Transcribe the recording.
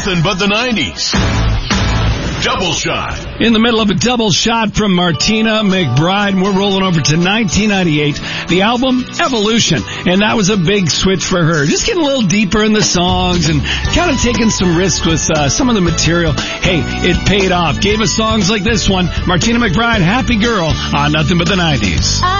Nothing but the 90s. Double shot. In the middle of a double shot from Martina McBride, and we're rolling over to 1998, the album Evolution, and that was a big switch for her. Just getting a little deeper in the songs and kind of taking some risks with some of the material. Hey, it paid off. Gave us songs like this one, Martina McBride, Happy Girl, on Nothing But the 90s.